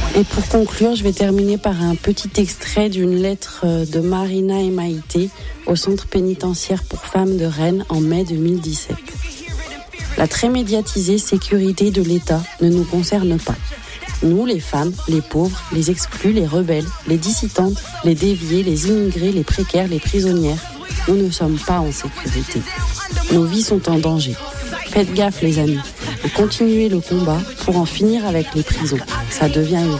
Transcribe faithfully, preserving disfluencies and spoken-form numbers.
Et pour conclure, je vais terminer par un petit extrait d'une lettre de Marina et Maïté au centre pénitentiaire pour femmes de Rennes en mai deux mille dix-sept. La très médiatisée sécurité de l'État ne nous concerne pas. Nous, les femmes, les pauvres, les exclus, les rebelles, les dissidentes, les déviés, les immigrés, les précaires, les prisonnières, nous ne sommes pas en sécurité. Nos vies sont en danger. Faites gaffe les amis, et continuez le combat pour en finir avec les prisons. Ça devient une